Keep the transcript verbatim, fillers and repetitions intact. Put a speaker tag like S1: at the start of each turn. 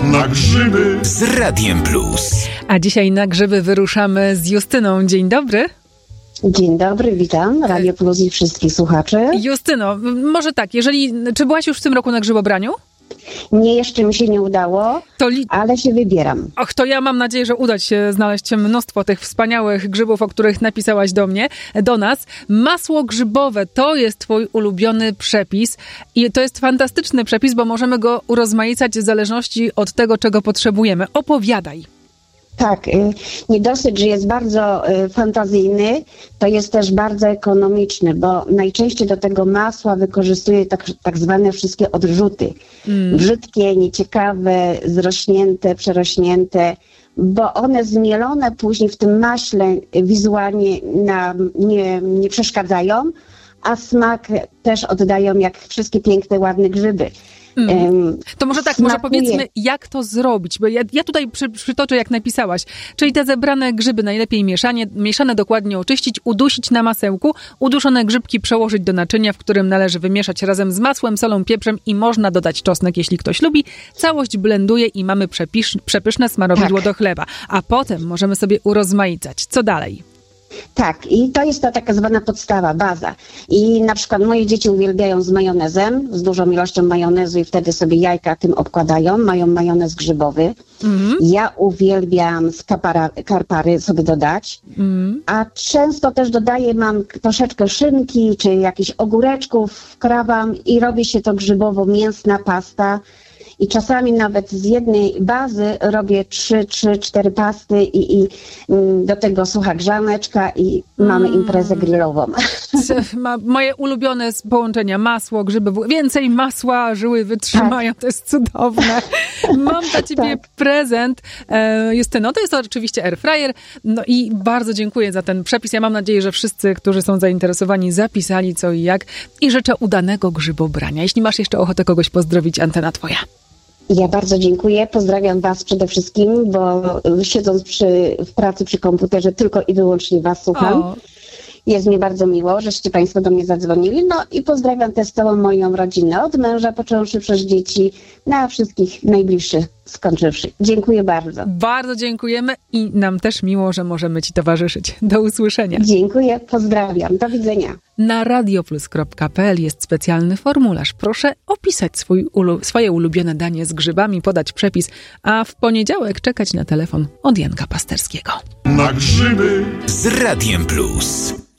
S1: Na grzyby z Radiem Plus.
S2: A dzisiaj na grzyby wyruszamy z Justyną. Dzień dobry.
S3: Dzień dobry, witam. Radio Plus i wszystkich słuchaczy.
S2: Justyno, może tak, jeżeli, czy byłaś już w tym roku na grzybobraniu?
S3: Nie, jeszcze mi się nie udało, to li... ale się wybieram.
S2: Och, to ja mam nadzieję, że uda ci się znaleźć mnóstwo tych wspaniałych grzybów, o których napisałaś do mnie, do nas. Masło grzybowe to jest twój ulubiony przepis i to jest fantastyczny przepis, bo możemy go urozmaicać w zależności od tego, czego potrzebujemy. Opowiadaj.
S3: Tak, nie dosyć, że jest bardzo fantazyjny, to jest też bardzo ekonomiczny, bo najczęściej do tego masła wykorzystuje tak, tak zwane wszystkie odrzuty. Mm. Brzydkie, nieciekawe, zrośnięte, przerośnięte, bo one zmielone później w tym maśle wizualnie nam nie, nie przeszkadzają, a smak też oddają jak wszystkie piękne, ładne grzyby.
S2: Mm. To może tak, Smakuje. może powiedzmy, jak to zrobić, bo ja, ja tutaj przy, przytoczę, jak napisałaś, czyli te zebrane grzyby najlepiej mieszanie, mieszane dokładnie oczyścić, udusić na masełku, uduszone grzybki przełożyć do naczynia, w którym należy wymieszać razem z masłem, solą, pieprzem i można dodać czosnek, jeśli ktoś lubi. Całość blenduje i mamy przepisz, przepyszne smarowidło tak. do chleba, a potem możemy sobie urozmaicać. Co dalej?
S3: Tak, i to jest ta taka zwana podstawa, baza. I na przykład moje dzieci uwielbiają z majonezem, z dużą ilością majonezu i wtedy sobie jajka tym obkładają, mają majonez grzybowy. Mm. Ja uwielbiam z kapara, karpary sobie dodać, mm. a często też dodaję, mam troszeczkę szynki, czy jakichś ogóreczków wkrawam i robi się to grzybowo-mięsna pasta. I czasami nawet z jednej bazy robię trzy, trzy, cztery pasty i, i do tego sucha grzaneczka i mamy mm. imprezę grillową.
S2: Ma, moje ulubione połączenia, masło, grzyby, więcej masła, żyły wytrzymają, tak. To jest cudowne. Mam dla ciebie tak. prezent. E, Justyno, to jest to oczywiście air fryer. No i bardzo dziękuję za ten przepis. Ja mam nadzieję, że wszyscy, którzy są zainteresowani, zapisali co i jak i życzę udanego grzybobrania. Jeśli masz jeszcze ochotę kogoś pozdrowić, antena twoja.
S3: Ja bardzo dziękuję. Pozdrawiam was przede wszystkim, bo siedząc przy, w pracy przy komputerze tylko i wyłącznie was słucham. O. Jest mi bardzo miło, żeście państwo do mnie zadzwonili. No i pozdrawiam też całą moją rodzinę, od męża począwszy przez dzieci, na wszystkich najbliższych skończywszy. Dziękuję bardzo.
S2: Bardzo dziękujemy i nam też miło, że możemy ci towarzyszyć. Do usłyszenia.
S3: Dziękuję, pozdrawiam. Do widzenia.
S2: Na radioplus kropka pe el jest specjalny formularz. Proszę opisać swój ulu- swoje ulubione danie z grzybami, podać przepis, a w poniedziałek czekać na telefon od Janka Pasterskiego.
S1: Na grzyby z Radiem Plus.